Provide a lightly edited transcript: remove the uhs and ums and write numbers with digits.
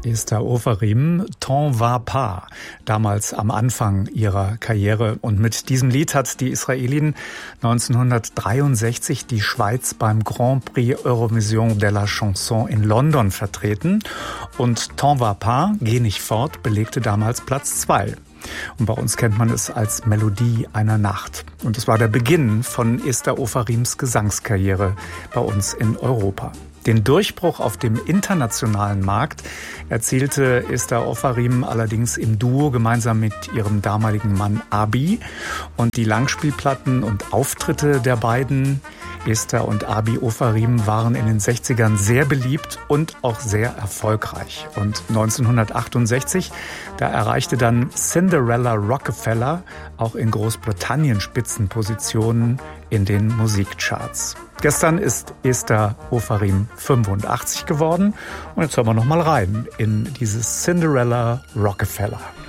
Esther Ofarim, T'en va pas, damals am Anfang ihrer Karriere. Und mit diesem Lied hat die Israelin 1963 die Schweiz beim Grand Prix Eurovision de la Chanson in London vertreten. Und T'en va pas, Geh nicht fort, belegte damals Platz 2. Und bei uns kennt man es als Melodie einer Nacht. Und es war der Beginn von Esther Ofarims Gesangskarriere bei uns in Europa. Den Durchbruch auf dem internationalen Markt erzielte Esther Ofarim allerdings im Duo gemeinsam mit ihrem damaligen Mann Abi. Und die Langspielplatten und Auftritte der beiden, Esther und Abi Ofarim, waren in den 60ern sehr beliebt und auch sehr erfolgreich. Und 1968, da erreichte dann Cinderella Rockefeller auch in Großbritannien Spitzenpositionen in den Musikcharts. Gestern ist Esther Ofarim 85 geworden und jetzt hören wir noch mal rein in dieses Cinderella Rockefeller.